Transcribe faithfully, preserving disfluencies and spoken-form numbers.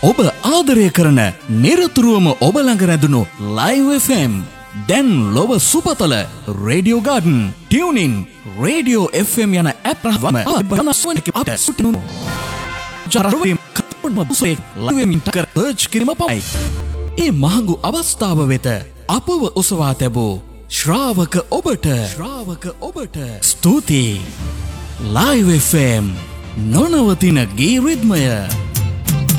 ඔබ ආදරය කරන නිරතුරුවම ඔබ ළඟ රැඳුණු ලයිව් එෆ් එම් දැන් ලොව සුපතල radio garden tuning radio F M යන ඇප් රහවම ආබනස්වනක අප සුටිනු ජරවීම කපුන්ම බුසේ ලයිව් එම් ඉන්ටකර පර්ච් කිරීම පයි. ඒ මහඟු අවස්ථාව වෙත අපව උසවා තැබූ ශ්‍රාවක ඔබට ශ්‍රාවක ඔබට ස්තුතියි. ලයිව් එෆ් එම් නොනවතින ගී රිද්මය.